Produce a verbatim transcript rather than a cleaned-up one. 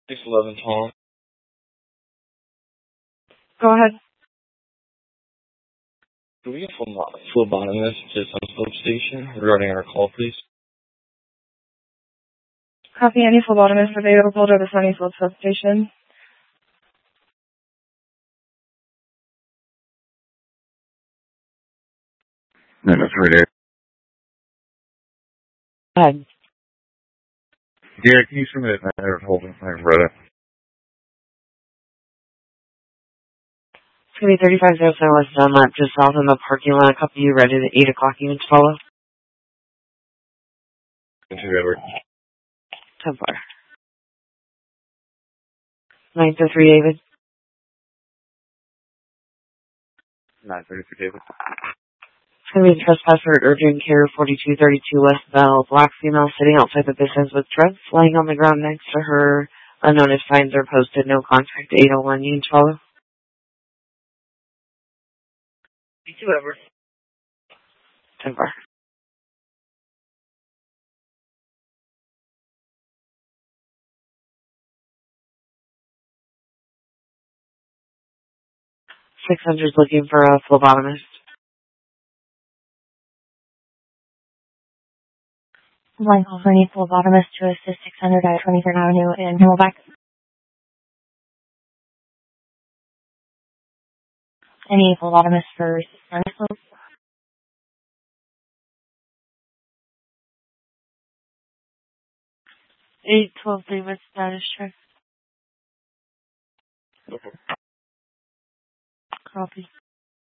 six eleven Tom. Go ahead. Do we get a phlebotomist to some substation regarding our call, please? Copy. Any phlebotomist available to the Sunnyfield substation? No, that's right. Go ahead. Yeah, can you submit that there? Hold on, I've read it. It's going to be thirty-five oh seven West Dunlap, just south in the parking lot. Copy. You ready at eight o'clock unit to follow? Thank you, Edward. ten four. nine oh three David. nine thirty-three David. It's going to be a trespasser at urgent care forty-two thirty-two West Bell. Black female sitting outside the business with drugs, laying on the ground next to her. Unknown if signs are posted. No contact. eight oh one unit to follow. Thank you, Edward. ten four. six hundred is looking for a phlebotomist. Line call for any phlebotomist to assist six hundred at twenty-third Avenue in Himmelbeck. Any phlebotomist for Sunnyfield? eight twelve David status check. Copy.